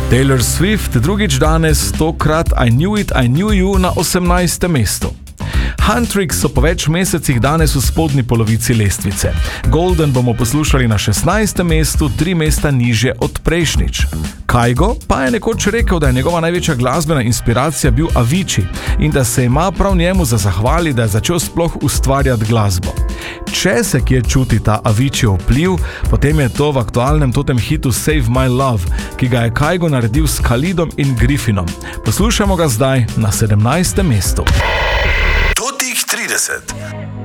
Taylor Swift drugič danes, tokrat I Knew It, I Knew You na 18. mestu. Huntrix so po več mesecih danes v spodnji polovici lestvice. Golden bomo poslušali na 16. mestu, 3 mesta nižje od prejšnjič. Kygo pa je nekoč rekel, da je njegova največja glasbena inspiracija bil Avicii in da se ima prav njemu za zahvali, da je začel sploh ustvarjati glasbo. Če se kje čuti ta Aviciijev vpliv, potem je to v aktualnem totem hitu Save My Love, ki ga je Kygo naredil s Khalidom in Griffinom. Poslušamo ga zdaj na 17. mestu. 30.